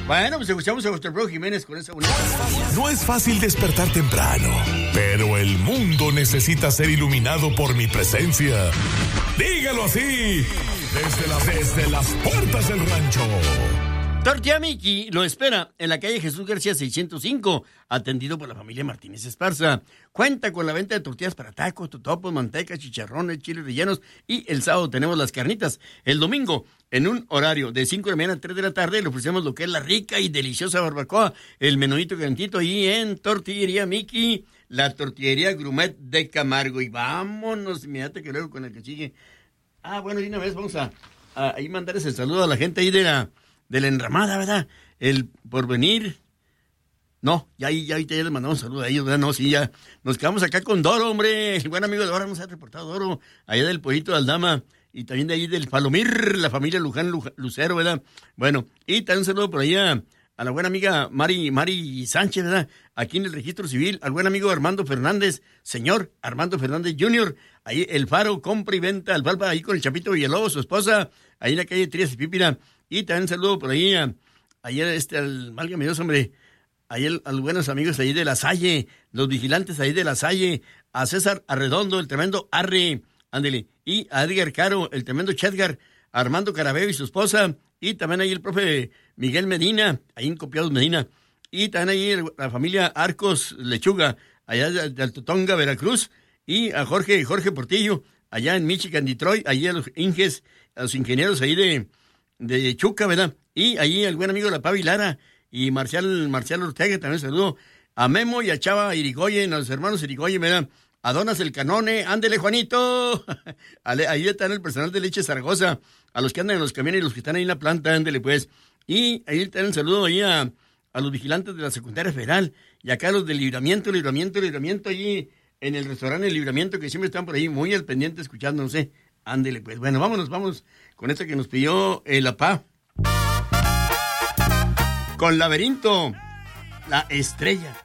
Bueno, pues escuchamos a José Alfredo Jiménez con esa bonita. No es fácil despertar temprano, pero el mundo necesita ser iluminado por mi presencia. Dígalo así, desde las puertas del rancho. Tortilla Miki lo espera en la calle Jesús García 605, atendido por la familia Martínez Esparza. Cuenta con la venta de tortillas para tacos, totopos, manteca, chicharrones, chiles rellenos y el sábado tenemos las carnitas. El domingo, en un horario de 5 de la mañana a 3 de la tarde, le ofrecemos lo que es la rica y deliciosa barbacoa, el menudito calentito ahí en Tortillería Miki, la tortillería Grumet de Camargo. Y vámonos, inmediatamente que luego con el que sigue. Bueno, y una vez vamos a ahí mandar ese saludo a la gente ahí de la enramada, ¿verdad? El Porvenir. No, ya les mandamos un saludo a ellos, ¿verdad? No, sí, ya nos quedamos acá con Doro, hombre. El buen amigo de Doro nos ha reportado Doro, allá del Pollito de Aldama, y también de ahí del Palomir, la familia Luján Lucero, ¿verdad? Bueno, y también un saludo por ahí a la buena amiga Mari Sánchez, ¿verdad? Aquí en el Registro Civil, al buen amigo Armando Fernández, señor Armando Fernández Jr., ahí el Faro, compra y venta, Alfalfa, ahí con el Chapito Villalobos, su esposa, ahí en la calle Trías y Pípira. Y también un saludo por ahí al válgame Dios, hombre, ahí a los buenos amigos ahí de La Salle, los vigilantes ahí de La Salle, a César Arredondo, el tremendo Arre, ándele, y a Edgar Caro, el tremendo Chedgar, a Armando Carabeo y su esposa, y también ahí el profe Miguel Medina, ahí en Copiados Medina, y también ahí la familia Arcos Lechuga, allá de Altotonga, Veracruz, y a Jorge Portillo, allá en Michigan, Detroit, allí a los ingenieros ahí de Chuca, ¿verdad? Y ahí el buen amigo de la Pavi Lara y Marcial Ortega, también saludo a Memo y a Chava Irigoyen, a los hermanos Irigoyen, ¿verdad? A Donas el Canone, ándele Juanito, ahí está el personal de Leche Zaragoza, a los que andan en los camiones y los que están ahí en la planta, ándele pues. Y ahí está el saludo ahí a los vigilantes de la secundaria federal y acá a los del libramiento allí en el restaurante El Libramiento, que siempre están por ahí muy al pendiente escuchando, no sé. Ándele, pues. Bueno, vamos con esta que nos pidió el APA. Con Laberinto, la estrella.